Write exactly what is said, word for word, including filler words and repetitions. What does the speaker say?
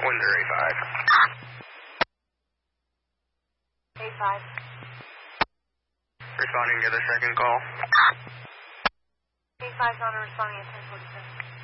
Wind zero eight five. eight five. Responding to the second call. eight five is on a responding at ten forty-seven.